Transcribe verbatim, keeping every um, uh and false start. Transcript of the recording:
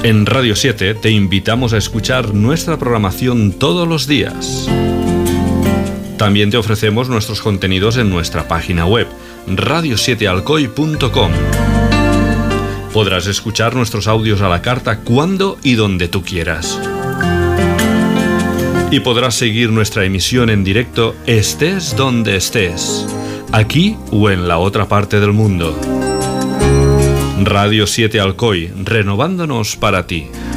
En Radio siete te invitamos a escuchar nuestra programación todos los días. También te ofrecemos nuestros contenidos en nuestra página web, radio siete alcoy punto com. Podrás escuchar nuestros audios a la carta cuando y donde tú quieras. Y podrás seguir nuestra emisión en directo estés donde estés, aquí o en la otra parte del mundo. Radio siete Alcoy, renovándonos para ti.